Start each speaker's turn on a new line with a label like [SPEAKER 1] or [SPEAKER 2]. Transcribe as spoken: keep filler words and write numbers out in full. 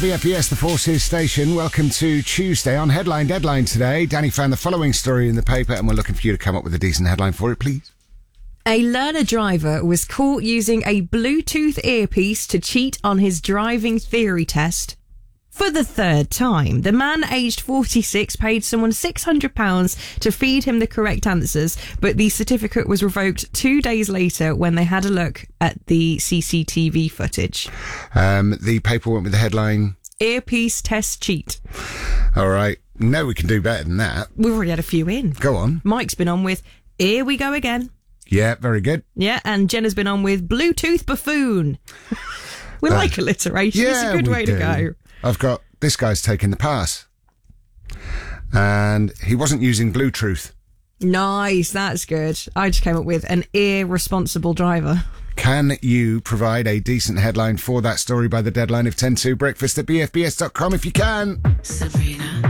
[SPEAKER 1] B F B S, the Forces station. Welcome to Tuesday on Headline Deadline today. Danny found the following story in the paper and we're looking for you to come up with a decent headline for it, please.
[SPEAKER 2] A learner driver was caught using a Bluetooth earpiece to cheat on his driving theory test. For the third time, the man aged forty-six paid someone six hundred pounds to feed him the correct answers, but the certificate was revoked two days later when they had a look at the C C T V footage.
[SPEAKER 1] Um, the paper went with the headline...
[SPEAKER 2] Earpiece test cheat.
[SPEAKER 1] All right. No, we can do better than that.
[SPEAKER 2] We've already had a few in.
[SPEAKER 1] Go on.
[SPEAKER 2] Mike's been on with Here We Go Again.
[SPEAKER 1] Yeah, very good.
[SPEAKER 2] Yeah, and Jenna's been on with Bluetooth Buffoon. We uh, like alliteration.
[SPEAKER 1] Yeah,
[SPEAKER 2] it's a good way
[SPEAKER 1] do.
[SPEAKER 2] to go.
[SPEAKER 1] I've got this guy's taking the pass. And he wasn't using Bluetooth.
[SPEAKER 2] Nice, that's good. I just came up with an irresponsible driver.
[SPEAKER 1] Can you provide a decent headline for that story by the deadline of ten to breakfast at b f b s dot com if you can?
[SPEAKER 3] Sabrina.